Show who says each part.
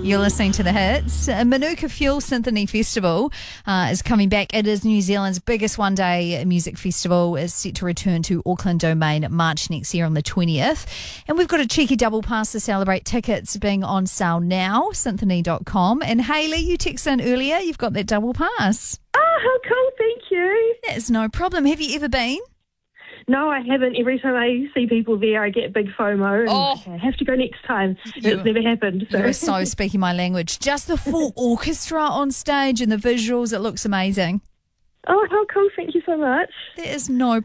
Speaker 1: You're listening to The Hits. Manuka Fuel Symphony Festival is coming back. It is New Zealand's biggest one-day music festival. It's set to return to Auckland Domain March next year on the 20th. And we've got a cheeky double pass to celebrate, tickets being on sale now, symphony.com. And Hayley, you texted in earlier. You've got that double pass.
Speaker 2: Oh, how cool. Thank you.
Speaker 1: That's no problem. Have you ever been?
Speaker 2: No, I haven't. Every time I see people there, I get big FOMO. And I have to go next time. It's never happened. So.
Speaker 1: You're so speaking my language. Just the full orchestra on stage and the visuals, it looks amazing.
Speaker 2: Oh, how cool. Thank you so much.
Speaker 1: There is no